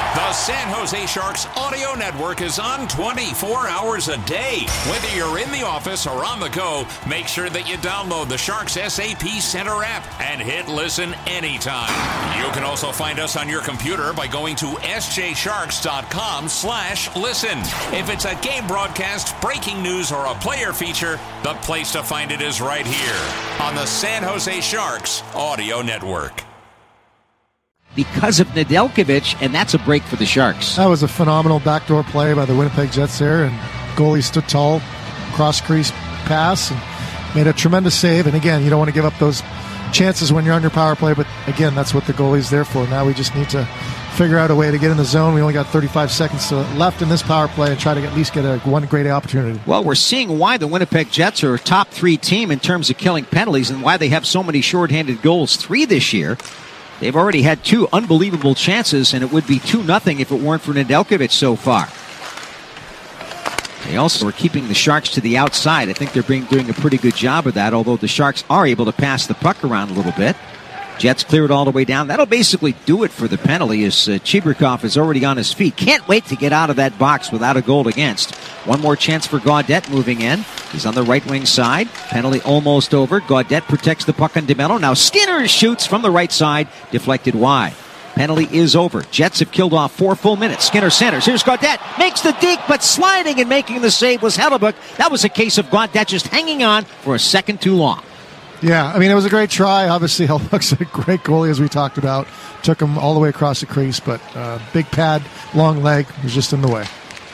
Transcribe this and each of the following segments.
The San Jose Sharks audio network is on 24 hours a day. Whether you're in the office or on the go, make sure that you download the Sharks SAP Center app and hit listen anytime. You can also find us on your computer by going to sjsharks.com/listen. If it's a game broadcast, breaking news, or a player feature, the place to find it is right here on the San Jose Sharks audio network. Because of Nedeljkovic, and that's a break for the Sharks. That was a phenomenal backdoor play by the Winnipeg Jets there, and goalie stood tall, cross-crease pass, and made a tremendous save. And again, you don't want to give up those chances when you're on your power play, but again, that's what the goalie's there for. Now we just need to figure out a way to get in the zone. We only got 35 seconds left in this power play and try to at least get one great opportunity. Well, we're seeing why the Winnipeg Jets are a top 3 team in terms of killing penalties and why they have so many shorthanded goals, 3 this year. They've already had 2 unbelievable chances, and it would be 2-0 if it weren't for Nedeljkovic so far. They also are keeping the Sharks to the outside. I think they're doing a pretty good job of that, although the Sharks are able to pass the puck around a little bit. Jets clear it all the way down. That'll basically do it for the penalty as Chibrikov is already on his feet. Can't wait to get out of that box without a goal against. One more chance for Gaudette moving in. He's on the right wing side. Penalty almost over. Gaudette protects the puck on DeMello. Now Skinner shoots from the right side. Deflected wide. Penalty is over. Jets have killed off 4 full minutes. Skinner centers. Here's Gaudette. Makes the deke, but sliding and making the save was Hellebuyck. That was a case of Gaudette just hanging on for a second too long. Yeah, I mean, it was a great try. Obviously, Hellebuyck's a great goalie, as we talked about. Took him all the way across the crease, but big pad, long leg, was just in the way.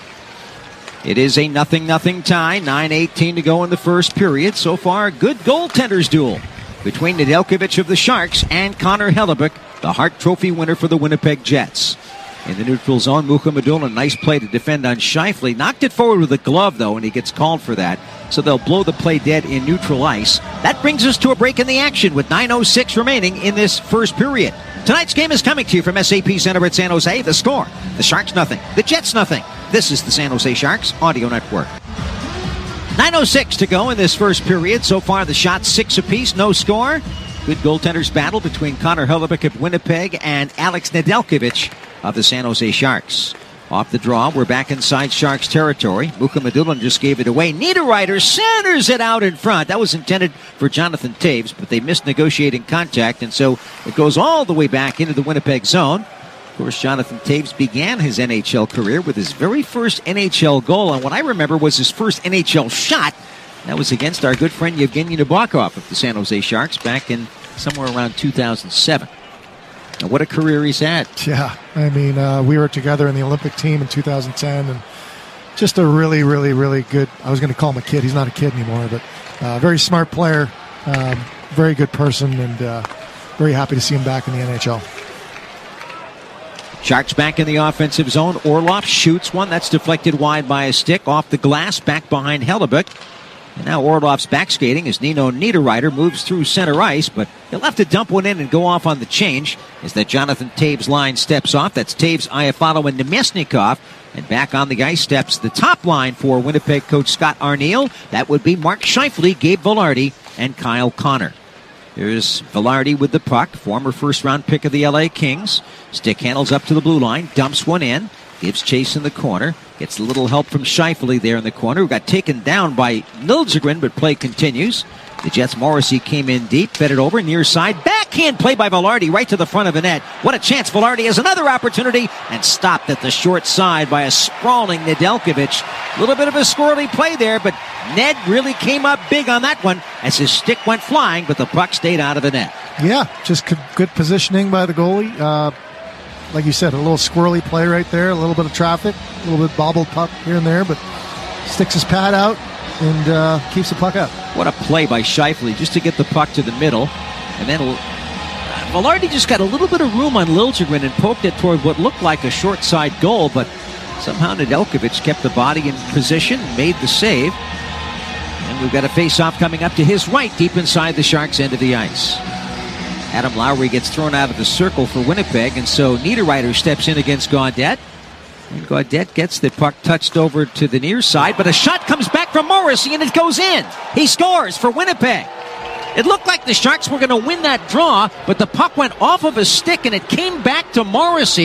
It is a 0-0 tie. 9:18 to go in the first period. So far, a good goaltenders duel between Nedeljkovic of the Sharks and Connor Hellebuyck, the Hart Trophy winner for the Winnipeg Jets. In the neutral zone, Mukhamadullin, nice play to defend on Scheifele. Knocked it forward with a glove, though, and he gets called for that. So they'll blow the play dead in neutral ice. That brings us to a break in the action with 9:06 remaining in this first period. Tonight's game is coming to you from SAP Center at San Jose. The score, the Sharks nothing, the Jets nothing. This is the San Jose Sharks Audio Network. 9:06 to go in this first period. So far, the shots 6 apiece, no score. Good goaltenders battle between Connor Hellebuyck of Winnipeg and Alex Nedeljkovic of the San Jose Sharks. Off the draw, we're back inside Sharks territory. Mukhamadullin just gave it away. Niederreiter centers it out in front. That was intended for Jonathan Toews, but they missed negotiating contact, and so it goes all the way back into the Winnipeg zone. Of course, Jonathan Toews began his NHL career with his very first NHL goal, and what I remember was his first NHL shot. That was against our good friend Yevgeny Nabokov of the San Jose Sharks back in somewhere around 2007. And what a career he's had. Yeah, I mean, we were together in the Olympic team in 2010, and just a really, really, really good, I was going to call him a kid. He's not a kid anymore, but very smart player, very good person, and very happy to see him back in the NHL. Sharks back in the offensive zone. Orlov shoots one. That's deflected wide by a stick off the glass, back behind Hellebuyck. And now Orlov's back skating as Nino Niederreiter moves through center ice, but he'll have to dump one in and go off on the change as that Jonathan Toews line steps off. That's Toews, Iafallo, and Nemesnikov. And back on the ice steps the top line for Winnipeg coach Scott Arniel. That would be Mark Scheifele, Gabe Vilardi, and Kyle Connor. Here's Vilardi with the puck, former first-round pick of the LA Kings. Stick handles up to the blue line, dumps one in. Gives chase in the corner. Gets a little help from Scheifele there in the corner, who got taken down by Liljegren, but play continues. The Jets' Morrissey came in deep, fed it over, near side. Backhand play by Vilardi right to the front of the net. What a chance. Vilardi has another opportunity and stopped at the short side by a sprawling Nedeljkovic. A little bit of a squirrely play there, but Ned really came up big on that one as his stick went flying, but the puck stayed out of the net. Yeah, just good positioning by the goalie. Like you said, a little squirrely play right there, a little bit of traffic, a little bit bobbled puck here and there, but sticks his pad out and keeps the puck up. What a play by Scheifele just to get the puck to the middle. And then Vilardi just got a little bit of room on Liljegren and poked it toward what looked like a short side goal, but somehow Nedeljkovic kept the body in position and made the save. And we've got a face-off coming up to his right, deep inside the Sharks' end of the ice. Adam Lowry gets thrown out of the circle for Winnipeg, and so Niederreiter steps in against Gaudette. And Gaudette gets the puck touched over to the near side, but a shot comes back from Morrissey, and it goes in. He scores for Winnipeg. It looked like the Sharks were going to win that draw, but the puck went off of a stick, and it came back to Morrissey.